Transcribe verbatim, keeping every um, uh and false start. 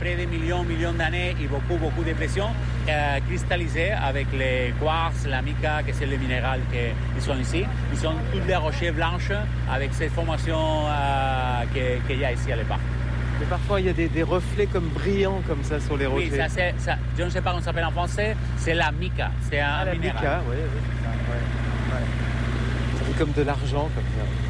après des millions, millions d'années et beaucoup, beaucoup de pression, euh, cristallisé avec les quartz, la mica, que c'est le minéral qui sont ici. Ils sont tous les rochers blanches avec cette formation euh, qu'il y a ici à l'époque. Mais parfois, il y a des, des reflets comme brillants comme ça sur les rochers. Oui, ça, c'est, ça, je ne sais pas comment ça s'appelle en français, c'est la mica. C'est un ah, la minéral. mica, oui, oui. Ouais, ouais. Ça fait comme de l'argent, comme ça.